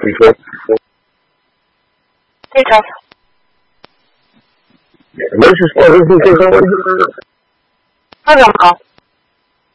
你说。 非常。 没事，说。 非常好。